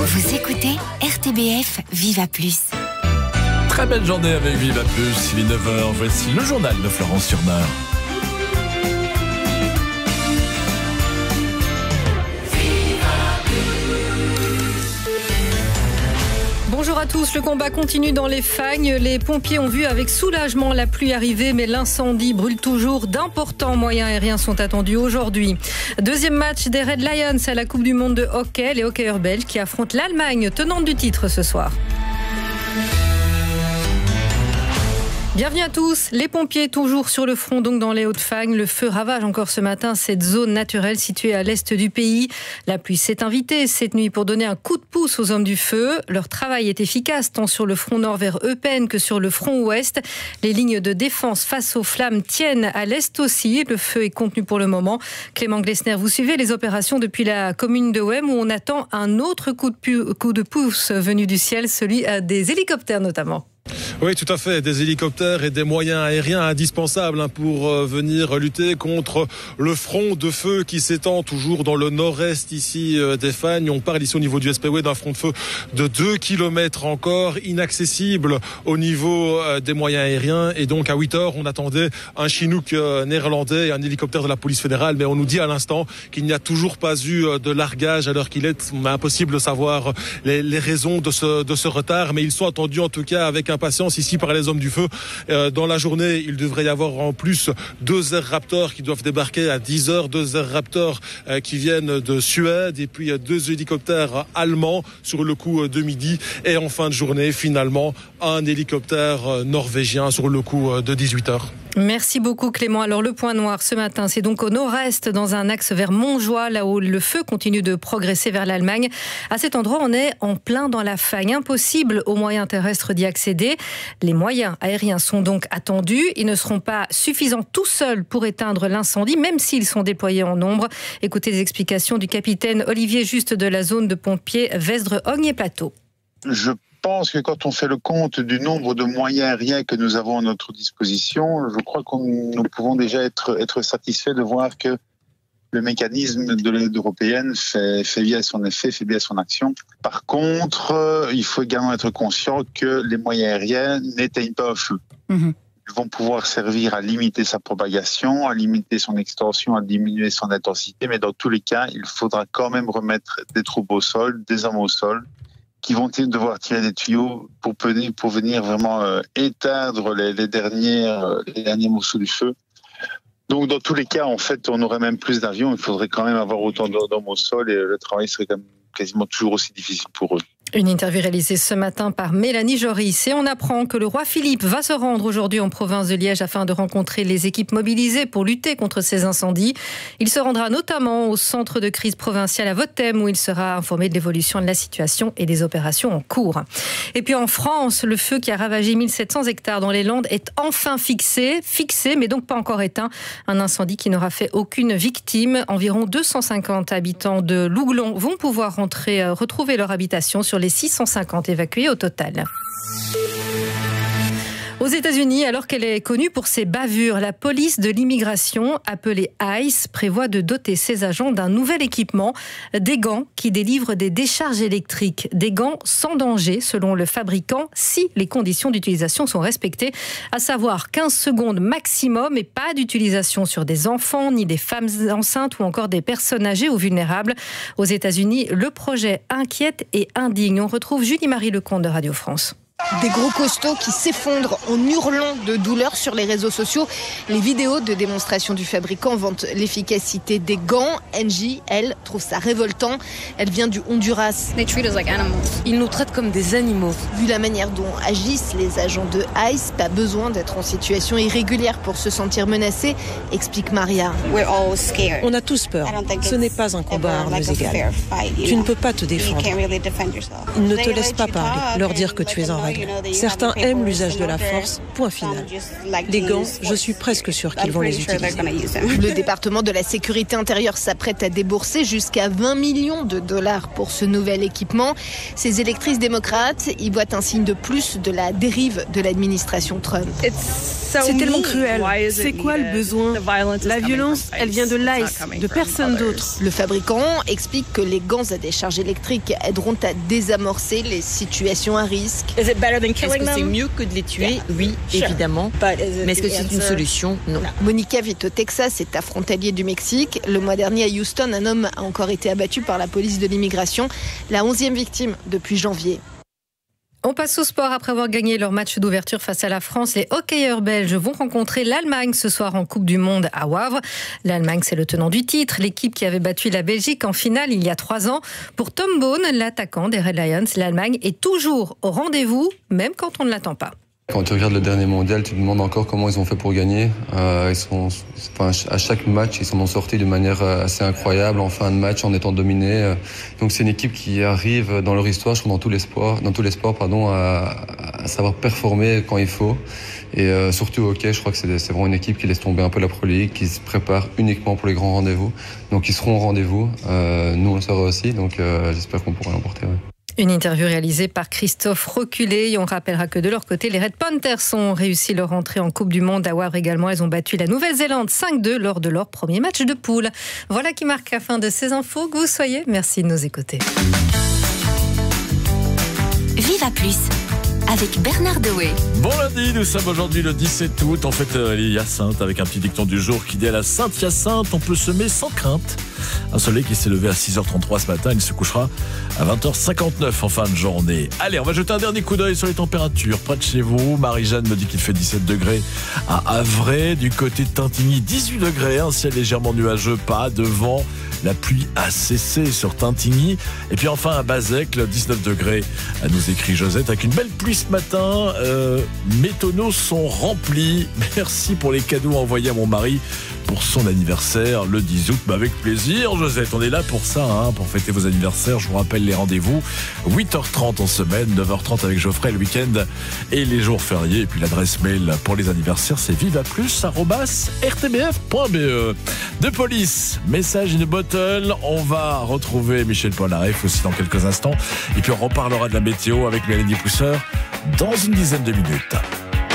Vous écoutez RTBF Viva Plus. Très belle journée avec Viva Plus. Il est 9h. Voici le journal de Florence Surner. Bonjour à tous, le combat continue dans les Fagnes. Les pompiers ont vu avec soulagement la pluie arriver, mais l'incendie brûle toujours. D'importants moyens aériens sont attendus aujourd'hui. Deuxième match des Red Lions à la Coupe du Monde de hockey. Les hockeyeurs belges qui affrontent l'Allemagne, tenante du titre ce soir. Bienvenue à tous. Les pompiers toujours sur le front, donc dans les Hauts-de-Fagnes. Le feu ravage encore ce matin cette zone naturelle située à l'est du pays. La pluie s'est invitée cette nuit pour donner un coup de pouce aux hommes du feu. Leur travail est efficace tant sur le front nord vers Eupen que sur le front ouest. Les lignes de défense face aux flammes tiennent à l'est aussi. Le feu est contenu pour le moment. Clément Glessner, vous suivez les opérations depuis la commune de Wem où on attend un autre coup de pouce venu du ciel, celui des hélicoptères notamment. Oui, tout à fait. Des hélicoptères et des moyens aériens indispensables pour venir lutter contre le front de feu qui s'étend toujours dans le nord-est ici des Fagnes. On parle ici au niveau du SPW d'un front de feu de 2 km encore, inaccessible au niveau des moyens aériens. Et donc à 8h, on attendait un Chinook néerlandais et un hélicoptère de la police fédérale. Mais on nous dit à l'instant qu'il n'y a toujours pas eu de largage à l'heure qu'il est. On est impossible de savoir les raisons de ce retard. Mais ils sont attendus en tout cas avec impatience ici par les hommes du feu. Dans la journée, il devrait y avoir en plus 2 Air Raptor qui doivent débarquer à 10h, 2 Air Raptor qui viennent de Suède et puis 2 hélicoptères allemands sur le coup de midi et en fin de journée finalement un hélicoptère norvégien sur le coup de 18h. Merci beaucoup Clément. Alors le point noir ce matin, c'est donc au nord-est dans un axe vers Montjoie, là où le feu continue de progresser vers l'Allemagne. À cet endroit, on est en plein dans la Fagne. Impossible aux moyens terrestres d'y accéder. Les moyens aériens sont donc attendus. Ils ne seront pas suffisants tout seuls pour éteindre l'incendie, même s'ils sont déployés en nombre. Écoutez les explications du capitaine Olivier Juste de la zone de pompiers Vesdre-Ognier-Plateau. Je pense que quand on fait le compte du nombre de moyens aériens que nous avons à notre disposition, je crois que nous pouvons déjà être satisfaits de voir que le mécanisme de l'aide européenne fait bien son effet, fait bien son action. Par contre, il faut également être conscient que les moyens aériens n'éteignent pas un feu. Ils vont pouvoir servir à limiter sa propagation, à limiter son extension, à diminuer son intensité, mais dans tous les cas, il faudra quand même remettre des troupes au sol, des hommes au sol, qui vont devoir tirer des tuyaux pour venir vraiment éteindre les derniers morceaux du feu. Donc, dans tous les cas, en fait, on aurait même plus d'avions. Il faudrait quand même avoir autant d'hommes au sol et le travail serait quand même quasiment toujours aussi difficile pour eux. Une interview réalisée ce matin par Mélanie Joris. Et on apprend que le roi Philippe va se rendre aujourd'hui en province de Liège afin de rencontrer les équipes mobilisées pour lutter contre ces incendies. Il se rendra notamment au centre de crise provincial à Vothème où il sera informé de l'évolution de la situation et des opérations en cours. Et puis en France, le feu qui a ravagé 1700 hectares dans les Landes est enfin fixé, mais donc pas encore éteint. Un incendie qui n'aura fait aucune victime. Environ 250 habitants de Louglon vont pouvoir retrouver leur habitation sur les 650 évacués au total. Aux États-Unis, alors qu'elle est connue pour ses bavures, la police de l'immigration, appelée ICE, prévoit de doter ses agents d'un nouvel équipement, des gants qui délivrent des décharges électriques. Des gants sans danger, selon le fabricant, si les conditions d'utilisation sont respectées, à savoir 15 secondes maximum et pas d'utilisation sur des enfants, ni des femmes enceintes ou encore des personnes âgées ou vulnérables. Aux États-Unis, le projet inquiète et indigne. On retrouve Julie-Marie Lecomte de Radio France. Des gros costauds qui s'effondrent en hurlant de douleur sur les réseaux sociaux. Les vidéos de démonstration du fabricant vantent l'efficacité des gants. Angie, elle, trouve ça révoltant. Elle vient du Honduras. Ils nous traitent comme des animaux. Vu la manière dont agissent les agents de ICE, pas besoin d'être en situation irrégulière pour se sentir menacé, explique Maria. On a tous peur. Ce n'est pas un combat à armes égales. Tu ne peux pas te défendre. Ils ne te laissent pas parler, leur dire que tu es en règle. Certains aiment l'usage de la force, point final. Les gants, je suis presque sûre qu'ils vont les utiliser. Le département de la sécurité intérieure s'apprête à débourser jusqu'à 20 millions de dollars pour ce nouvel équipement. Ces électrices démocrates y voient un signe de plus de la dérive de l'administration Trump. C'est tellement cruel. C'est quoi le besoin? La violence, elle vient de l'ICE, de personne d'autre. Le fabricant explique que les gants à décharge électrique aideront à désamorcer les situations à risque. Est-ce que c'est mieux que de les tuer? Oui, évidemment. Mais est-ce que c'est une solution? Non. Monica vit au Texas, est à frontalier du Mexique. Le mois dernier à Houston, un homme a encore été abattu par la police de l'immigration, la 11e victime depuis janvier. On passe au sport. Après avoir gagné leur match d'ouverture face à la France, les hockeyeurs belges vont rencontrer l'Allemagne ce soir en Coupe du Monde à Wavre. L'Allemagne, c'est le tenant du titre, l'équipe qui avait battu la Belgique en finale il y a 3 ans. Pour Tom Bone, l'attaquant des Red Lions, l'Allemagne est toujours au rendez-vous, même quand on ne l'attend pas. Quand tu regardes le dernier mondial, tu te demandes encore comment ils ont fait pour gagner. À chaque match, ils s'en ont sortis de manière assez incroyable en fin de match, en étant dominés. Donc c'est une équipe qui arrive dans leur histoire, je trouve, dans tous les sports, à savoir performer quand il faut. Et surtout au hockey, je crois que c'est vraiment une équipe qui laisse tomber un peu la Pro League, qui se prépare uniquement pour les grands rendez-vous. Donc ils seront au rendez-vous. Nous, on le sera aussi. Donc j'espère qu'on pourra l'emporter. Ouais. Une interview réalisée par Christophe Reculé. Et on rappellera que de leur côté, les Red Panthers ont réussi leur entrée en Coupe du Monde à Wavre également. Elles ont battu la Nouvelle-Zélande 5-2 lors de leur premier match de poule. Voilà qui marque la fin de ces infos. Que vous soyez, merci de nous écouter. Viva Plus avec Bernard Dewey. Bon lundi, nous sommes aujourd'hui le 17 août. En fait, les Hyacinthe avec un petit dicton du jour qui dit à la Sainte Hyacinthe, on peut semer sans crainte. Un soleil qui s'est levé à 6h33 ce matin, il se couchera à 20h59 en fin de journée. Allez, on va jeter un dernier coup d'œil sur les températures près de chez vous. Marie-Jeanne me dit qu'il fait 17 degrés à Havray. Du côté de Tintigny, 18 degrés, un ciel légèrement nuageux, pas de vent. La pluie a cessé sur Tintigny. Et puis enfin à Bazec, 19 degrés, nous écrit Josette, avec une belle pluie ce matin. Mes tonneaux sont remplis. Merci pour les cadeaux envoyés à mon mari pour son anniversaire le 10 août. Avec plaisir, Josette, on est là pour ça, pour fêter vos anniversaires. Je vous rappelle les rendez-vous, 8h30 en semaine, 9h30 avec Geoffrey le week-end et les jours fériés. Et puis l'adresse mail pour les anniversaires, c'est vivaplus@rtbf.be. De police, message in a bottle. On va retrouver Michel Polnareff aussi dans quelques instants. Et puis on reparlera de la météo avec Mélanie Pousseur dans une dizaine de minutes.